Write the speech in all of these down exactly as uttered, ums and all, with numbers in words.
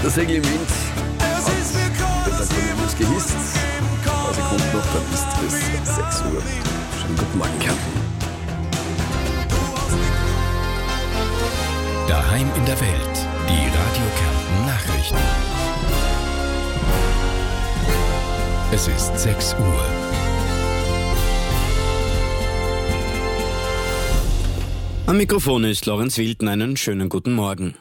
Der Segel im Wind hat den Tag von uns gehisst. Ein paar Sekunden noch, dann ist es sechs Uhr. Schönen guten Morgen, Kärnten. Daheim in der Welt, die Radio Kärnten Nachrichten. Es ist sechs Uhr. Am Mikrofon ist Lorenz Wilden. Einen schönen guten Morgen.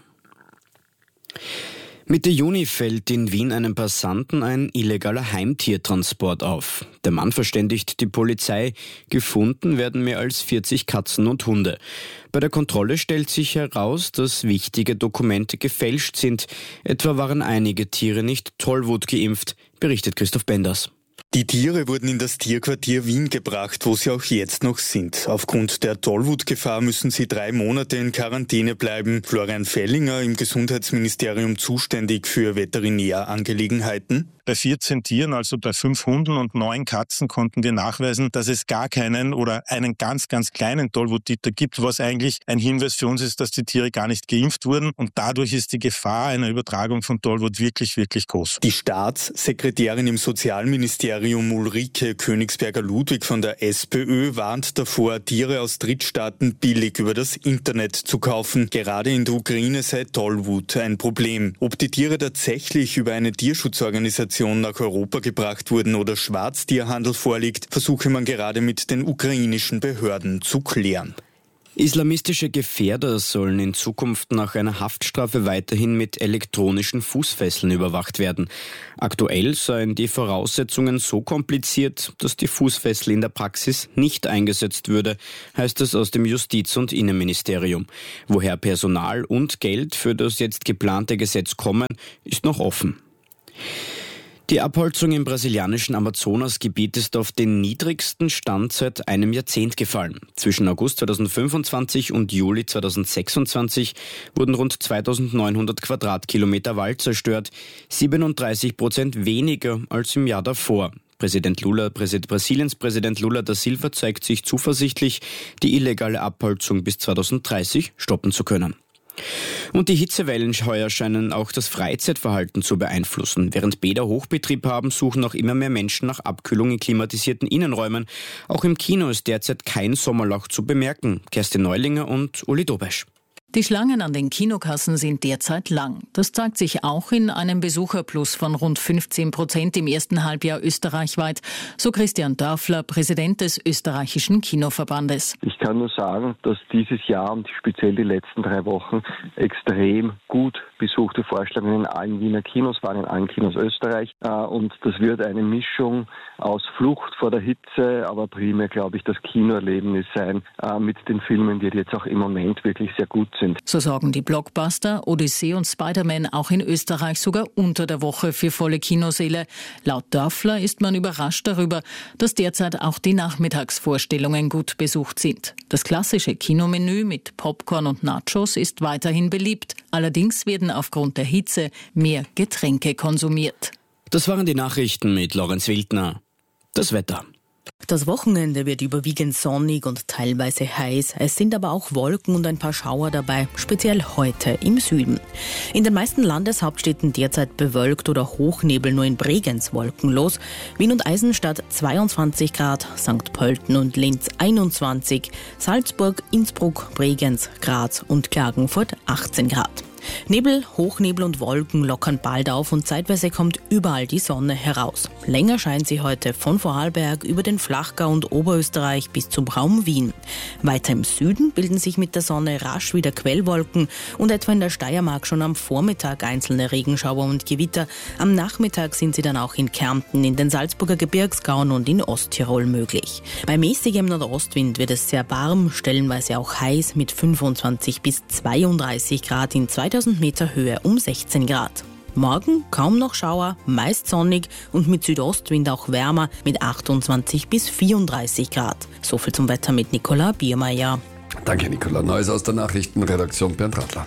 Mitte Juni fällt in Wien einem Passanten ein illegaler Heimtiertransport auf. Der Mann verständigt die Polizei. Gefunden werden mehr als vierzig Katzen und Hunde. Bei der Kontrolle stellt sich heraus, dass wichtige Dokumente gefälscht sind. Etwa waren einige Tiere nicht Tollwut geimpft, berichtet Christoph Benders. Die Tiere wurden in das Tierquartier Wien gebracht, wo sie auch jetzt noch sind. Aufgrund der Tollwutgefahr müssen sie drei Monate in Quarantäne bleiben. Florian Fellinger, im Gesundheitsministerium zuständig für Veterinärangelegenheiten. Bei vierzehn Tieren, also bei fünf Hunden und neun Katzen, konnten wir nachweisen, dass es gar keinen oder einen ganz, ganz kleinen Tollwuttiter gibt, was eigentlich ein Hinweis für uns ist, dass die Tiere gar nicht geimpft wurden. Und dadurch ist die Gefahr einer Übertragung von Tollwut wirklich, wirklich groß. Die Staatssekretärin im Sozialministerium Ulrike Königsberger-Ludwig von der SPÖ warnt davor, Tiere aus Drittstaaten billig über das Internet zu kaufen. Gerade in der Ukraine sei Tollwut ein Problem. Ob die Tiere tatsächlich über eine Tierschutzorganisation nach Europa gebracht wurden oder Schwarztierhandel vorliegt, versuche man gerade mit den ukrainischen Behörden zu klären. Islamistische Gefährder sollen in Zukunft nach einer Haftstrafe weiterhin mit elektronischen Fußfesseln überwacht werden. Aktuell seien die Voraussetzungen so kompliziert, dass die Fußfessel in der Praxis nicht eingesetzt würde, heißt es aus dem Justiz- und Innenministerium. Woher Personal und Geld für das jetzt geplante Gesetz kommen, ist noch offen. Die Abholzung im brasilianischen Amazonasgebiet ist auf den niedrigsten Stand seit einem Jahrzehnt gefallen. Zwischen August zweitausendfünfundzwanzig und Juli zweitausendsechsundzwanzig wurden rund zweitausendneunhundert Quadratkilometer Wald zerstört, siebenunddreißig Prozent weniger als im Jahr davor. Präsident Lula, Präsident, Brasiliens Präsident Lula da Silva zeigt sich zuversichtlich, die illegale Abholzung bis zweitausenddreißig stoppen zu können. Und die Hitzewellen heuer scheinen auch das Freizeitverhalten zu beeinflussen. Während Bäder Hochbetrieb haben, suchen auch immer mehr Menschen nach Abkühlung in klimatisierten Innenräumen. Auch im Kino ist derzeit kein Sommerloch zu bemerken. Kerstin Neulinger und Uli Dobesch. Die Schlangen an den Kinokassen sind derzeit lang. Das zeigt sich auch in einem Besucherplus von rund fünfzehn Prozent im ersten Halbjahr österreichweit, so Christian Dörfler, Präsident des österreichischen Kinoverbandes. Ich kann nur sagen, dass dieses Jahr und speziell die letzten drei Wochen extrem gut besuchte Vorstellungen in allen Wiener Kinos waren, in allen Kinos Österreich. Und das wird eine Mischung aus Flucht vor der Hitze, aber primär, glaube ich, das Kinoerlebnis sein mit den Filmen, die jetzt auch im Moment wirklich sehr gut sind. So sorgen die Blockbuster Odyssee und Spider-Man auch in Österreich sogar unter der Woche für volle Kinosäle. Laut Dörfler ist man überrascht darüber, dass derzeit auch die Nachmittagsvorstellungen gut besucht sind. Das klassische Kinomenü mit Popcorn und Nachos ist weiterhin beliebt. Allerdings werden aufgrund der Hitze mehr Getränke konsumiert. Das waren die Nachrichten mit Lorenz Wildner. Das Wetter. Das Wochenende wird überwiegend sonnig und teilweise heiß. Es sind aber auch Wolken und ein paar Schauer dabei, speziell heute im Süden. In den meisten Landeshauptstädten derzeit bewölkt oder Hochnebel, nur in Bregenz wolkenlos. Wien und Eisenstadt zweiundzwanzig Grad, Sankt Pölten und Linz einundzwanzig, Salzburg, Innsbruck, Bregenz, Graz und Klagenfurt achtzehn Grad. Nebel, Hochnebel und Wolken lockern bald auf und zeitweise kommt überall die Sonne heraus. Länger scheint sie heute von Vorarlberg über den Flachgau und Oberösterreich bis zum Raum Wien. Weiter im Süden bilden sich mit der Sonne rasch wieder Quellwolken und etwa in der Steiermark schon am Vormittag einzelne Regenschauer und Gewitter. Am Nachmittag sind sie dann auch in Kärnten, in den Salzburger Gebirgskauen und in Osttirol möglich. Bei mäßigem Nordostwind wird es sehr warm, stellenweise auch heiß mit fünfundzwanzig bis zweiunddreißig Grad in zweitausend Meter Höhe um sechzehn Grad. Morgen kaum noch Schauer, meist sonnig und mit Südostwind auch wärmer mit achtundzwanzig bis vierunddreißig Grad. So viel zum Wetter mit Nicola Biermeier. Danke, Nicola. Neues aus der Nachrichtenredaktion, Bernd Radler.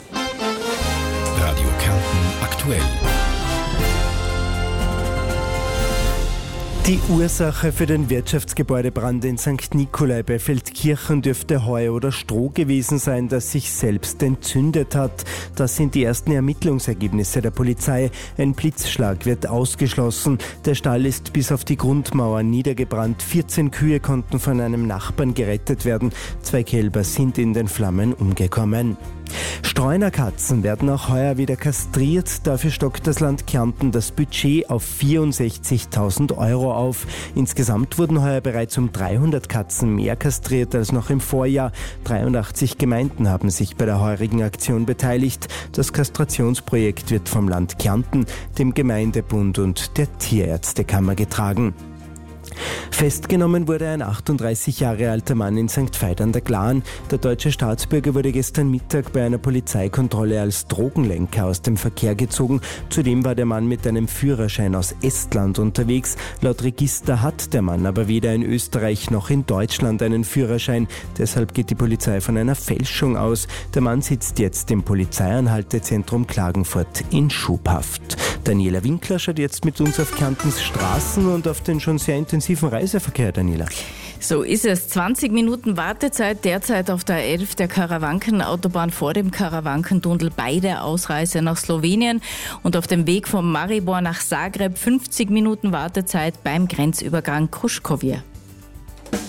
Radio Kärnten aktuell. Die Ursache für den Wirtschaftsgebäudebrand in Sankt Nikolai bei Feldkirchen dürfte Heu oder Stroh gewesen sein, das sich selbst entzündet hat. Das sind die ersten Ermittlungsergebnisse der Polizei. Ein Blitzschlag wird ausgeschlossen. Der Stall ist bis auf die Grundmauer niedergebrannt. vierzehn Kühe konnten von einem Nachbarn gerettet werden. Zwei Kälber sind in den Flammen umgekommen. Streunerkatzen werden auch heuer wieder kastriert. Dafür stockt das Land Kärnten das Budget auf vierundsechzigtausend Euro auf. Insgesamt wurden heuer bereits um dreihundert Katzen mehr kastriert als noch im Vorjahr. dreiundachtzig Gemeinden haben sich bei der heurigen Aktion beteiligt. Das Kastrationsprojekt wird vom Land Kärnten, dem Gemeindebund und der Tierärztekammer getragen. Festgenommen wurde ein achtunddreißig Jahre alter Mann in Sankt Veit an der Glan. Der deutsche Staatsbürger wurde gestern Mittag bei einer Polizeikontrolle als Drogenlenker aus dem Verkehr gezogen. Zudem war der Mann mit einem Führerschein aus Estland unterwegs. Laut Register hat der Mann aber weder in Österreich noch in Deutschland einen Führerschein. Deshalb geht die Polizei von einer Fälschung aus. Der Mann sitzt jetzt im Polizeianhaltezentrum Klagenfurt in Schubhaft. Daniela Winkler schaut jetzt mit uns auf Kärntens Straßen und auf den schon sehr intensiven Reiseverkehr, Daniela. So ist es. zwanzig Minuten Wartezeit derzeit auf der elf der Karawankenautobahn vor dem Karawankentunnel bei der Ausreise nach Slowenien und auf dem Weg von Maribor nach Zagreb fünfzig Minuten Wartezeit beim Grenzübergang Kruškovje.